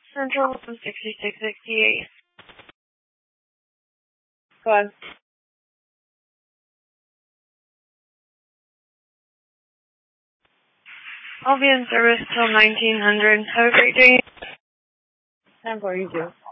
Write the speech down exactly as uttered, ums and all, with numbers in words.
Central one sixty-six sixty-eight. Go ahead. I'll be in service till nineteen hundred. Have a great day. ten forty-two.